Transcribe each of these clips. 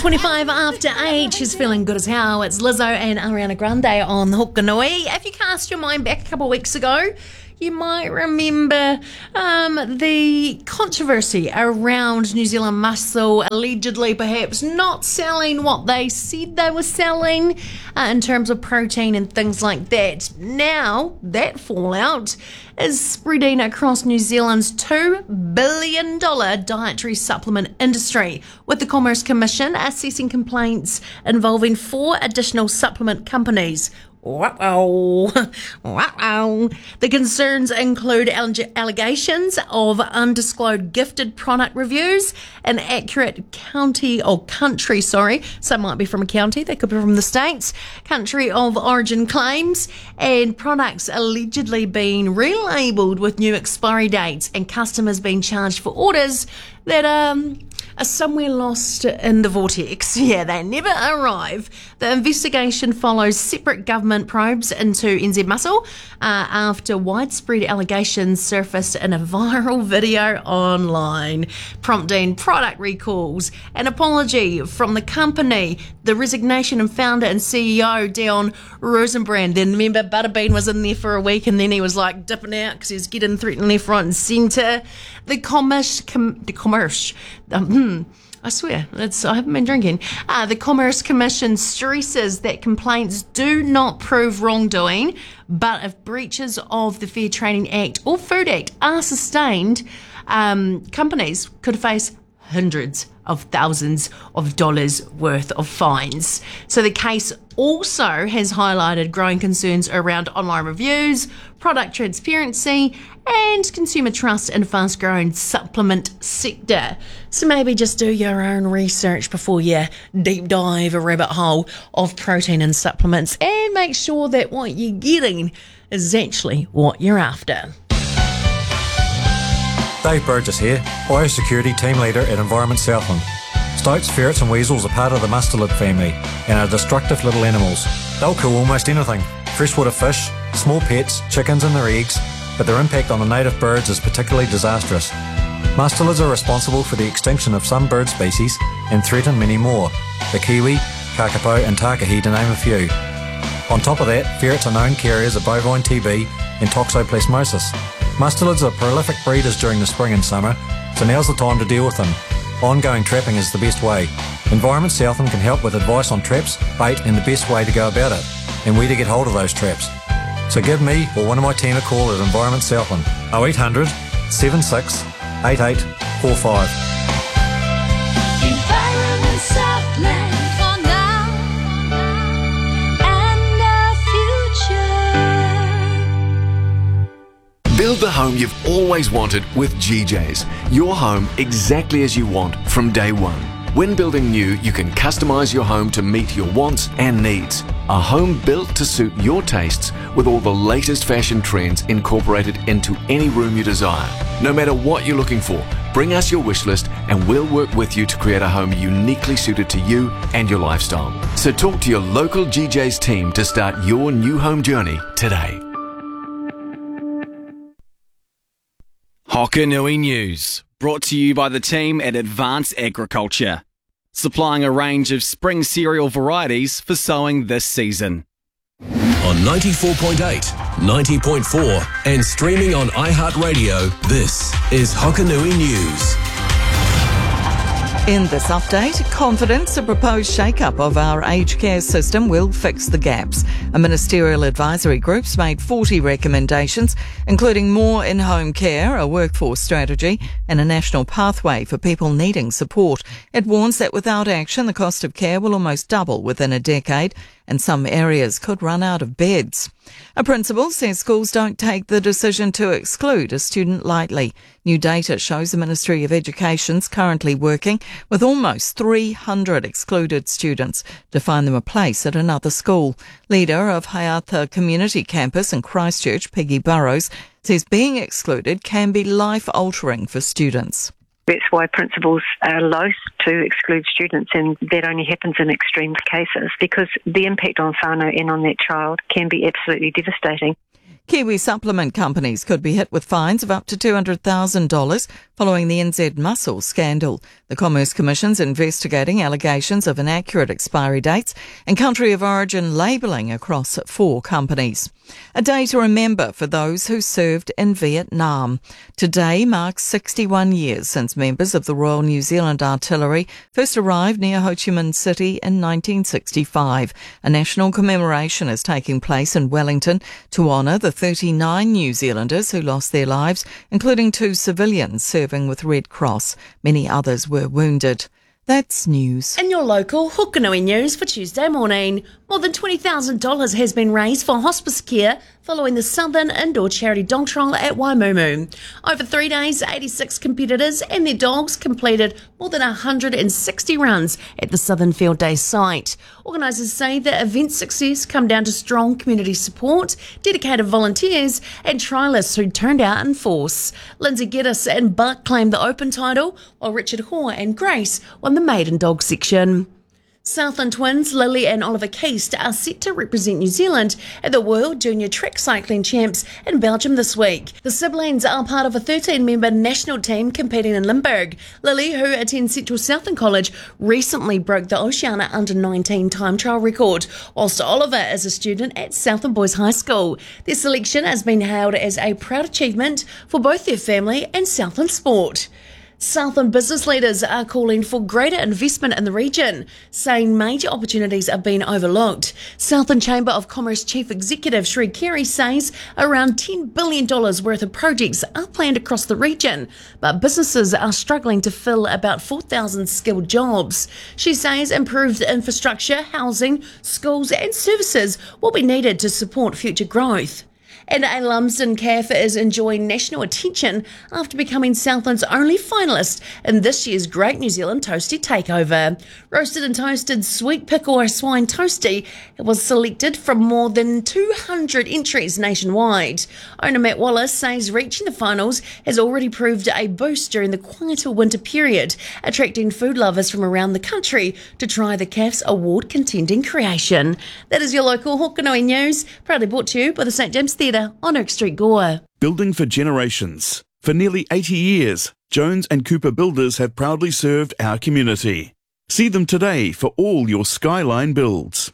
25 after 8, she's feeling good as hell. It's Lizzo and Ariana Grande on Hokanui. If you cast your mind back a couple of weeks ago, you might remember the controversy around New Zealand Muscle allegedly perhaps not selling what they said they were selling in terms of protein and things like that. Now, that fallout is spreading across New Zealand's $2 billion dietary supplement industry, with the Commerce Commission assessing complaints involving 4 additional supplement companies. Wow. The concerns include allegations of undisclosed gifted product reviews, inaccurate country, some might be from a county, they could be from the States, country of origin claims, and products allegedly being relabelled with new expiry dates, and customers being charged for orders that are somewhere lost in the vortex. Yeah, they never arrive. The investigation follows separate government probes into NZ Muscle after widespread allegations surfaced in a viral video online, prompting product recalls, an apology from the company, the resignation of founder and CEO Dion Rosenbrand. Then remember, Butterbean was in there for a week and then he was like dipping out because he was getting threatened left, right and centre. I swear, I haven't been drinking. The Commerce Commission stresses that complaints do not prove wrongdoing, but if breaches of the Fair Trading Act or Food Act are sustained, companies could face hundreds of thousands of dollars worth of fines. So the case also has highlighted growing concerns around online reviews, product transparency, and consumer trust in the fast-growing supplement sector. So maybe just do your own research before you deep dive a rabbit hole of protein and supplements, and make sure that what you're getting is actually what you're after. Dave Burgess here, Biosecurity Team Leader at Environment Southland. Stoats, ferrets and weasels are part of the mustelid family and are destructive little animals. They'll kill almost anything: freshwater fish, small pets, chickens and their eggs, but their impact on the native birds is particularly disastrous. Mustelids are responsible for the extinction of some bird species and threaten many more: the kiwi, kakapo and takahi, to name a few. On top of that, ferrets are known carriers of bovine TB and toxoplasmosis. Mustelids are prolific breeders during the spring and summer, so now's the time to deal with them. Ongoing trapping is the best way. Environment Southland can help with advice on traps, bait and the best way to go about it, and where to get hold of those traps. So give me or one of my team a call at Environment Southland, 0800 76 8845. Environment Southland, for now and the future. Build the home you've always wanted with GJ's. Your home exactly as you want from day one. When building new, you can customise your home to meet your wants and needs. A home built to suit your tastes with all the latest fashion trends incorporated into any room you desire. No matter what you're looking for, bring us your wish list and we'll work with you to create a home uniquely suited to you and your lifestyle. So talk to your local GJ's team to start your new home journey today. Hokanui News, brought to you by the team at Advanced Agriculture, supplying a range of spring cereal varieties for sowing this season. On 94.8, 90.4 and streaming on iHeartRadio, this is Hokanui News. In this update, confidence a proposed shake-up of our aged care system will fix the gaps. A ministerial advisory group's made 40 recommendations, including more in-home care, a workforce strategy and a national pathway for people needing support. It warns that without action, the cost of care will almost double within a decade, and some areas could run out of beds. A principal says schools don't take the decision to exclude a student lightly. New data shows the Ministry of Education's currently working with almost 300 excluded students to find them a place at another school. Leader of Hayata Community Campus in Christchurch, Peggy Burrows, says being excluded can be life-altering for students. That's why principals are loath to exclude students, and that only happens in extreme cases because the impact on whānau and on that child can be absolutely devastating. Kiwi supplement companies could be hit with fines of up to $200,000 following the NZ Muscle scandal. The Commerce Commission's investigating allegations of inaccurate expiry dates and country of origin labelling across 4 companies. A day to remember for those who served in Vietnam. Today marks 61 years since members of the Royal New Zealand Artillery first arrived near Ho Chi Minh City in 1965. A national commemoration is taking place in Wellington to honour the 39 New Zealanders who lost their lives, including 2 civilians serving with Red Cross. Many others were wounded. That's news. In your local Hokanui news for Tuesday morning, more than $20,000 has been raised for hospice care following the Southern Indoor Charity Dog Trial at Waimumu. Over 3 days, 86 competitors and their dogs completed more than 160 runs at the Southern Field Day site. Organisers say the event's success come down to strong community support, dedicated volunteers and trialists who turned out in force. Lindsay Geddes and Buck claimed the open title, while Richard Hoare and Grace won the maiden dog section. Southland twins Lily and Oliver Keast are set to represent New Zealand at the World Junior Track Cycling Champs in Belgium this week. The siblings are part of a 13-member national team competing in Limburg. Lily, who attends Central Southland College, recently broke the Oceania Under-19 time trial record, whilst Oliver is a student at Southland Boys High School. Their selection has been hailed as a proud achievement for both their family and Southland sport. Southland business leaders are calling for greater investment in the region, saying major opportunities are being overlooked. Southland Chamber of Commerce Chief Executive Sri Carey says around $10 billion worth of projects are planned across the region, but businesses are struggling to fill about 4,000 skilled jobs. She says improved infrastructure, housing, schools and services will be needed to support future growth. And a Lumsden calf is enjoying national attention after becoming Southland's only finalist in this year's Great New Zealand Toasty Takeover. Roasted and toasted sweet pickle swine toasty was selected from more than 200 entries nationwide. Owner Matt Wallace says reaching the finals has already proved a boost during the quieter winter period, attracting food lovers from around the country to try the calf's award-contending creation. That is your local Hokanui news, proudly brought to you by the St James Theatre on Oak Street, Gore. Building for generations. For nearly 80 years, Jones and Cooper Builders have proudly served our community. See them today for all your skyline builds.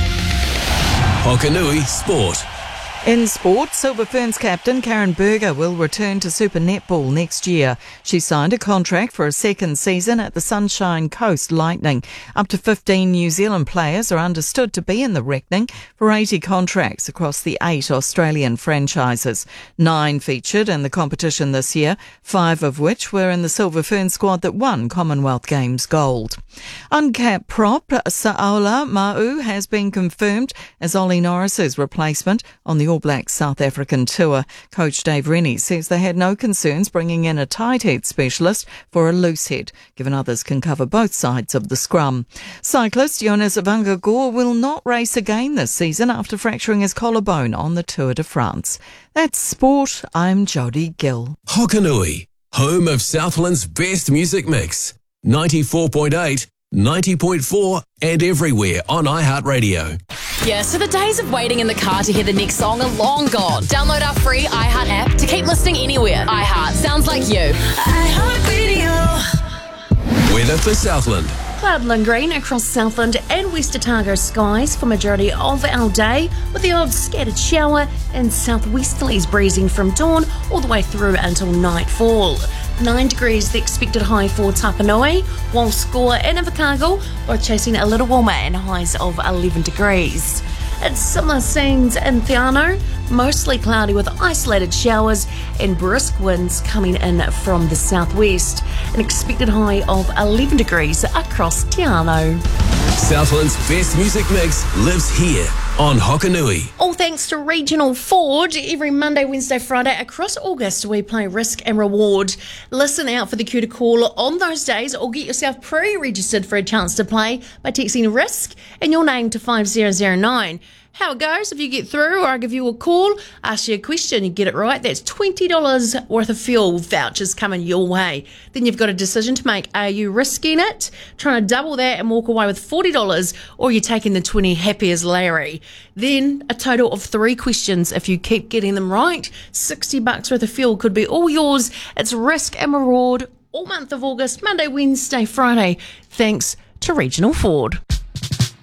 Hokanui Sport. In sport, Silver Ferns captain Karen Berger will return to Super Netball next year. She signed a contract for a second season at the Sunshine Coast Lightning. Up to 15 New Zealand players are understood to be in the reckoning for 80 contracts across the 8 Australian franchises. 9 featured in the competition this year, 5 of which were in the Silver Fern squad that won Commonwealth Games gold. Uncapped prop Sa'ola Ma'u has been confirmed as Ollie Norris's replacement on the All Blacks South African tour. Coach Dave Rennie says they had no concerns bringing in a tight head specialist for a loose head, given others can cover both sides of the scrum. Cyclist Jonas Vingegaard will not race again this season after fracturing his collarbone on the Tour de France. That's sport. I'm Jodie Gill. Hokanui, home of Southland's best music mix. 94.8, 90.4 and everywhere on iHeartRadio. Yeah, so the days of waiting in the car to hear the next song are long gone. Download our free iHeart app to keep listening anywhere. iHeart sounds like you. iHeartRadio. Weather for Southland. Cloudland and green across Southland and West Otago skies for majority of our day, with the odd scattered shower and southwesterlies breezing from dawn all the way through until nightfall. 9 degrees the expected high for Tapanui, while Score and Invercargill are chasing a little warmer and highs of 11 degrees. It's similar scenes in Theano, mostly cloudy with isolated showers and brisk winds coming in from the southwest. An expected high of 11 degrees across Theano. Southland's best music mix lives here on Hokanui. All thanks to Regional Ford. Every Monday, Wednesday, Friday across August, we play Risk and Reward. Listen out for the cue to call on those days or get yourself pre-registered for a chance to play by texting RISK and your name to 5009. How it goes, if you get through or I give you a call, ask you a question, you get it right, that's $20 worth of fuel vouchers coming your way. Then you've got a decision to make. Are you risking it, trying to double that and walk away with $40, or you're taking the 20 happy as Larry? Then a total of 3 questions. If you keep getting them right, $60 worth of fuel could be all yours. It's risk and reward all month of August, Monday, Wednesday, Friday, thanks to Regional Ford.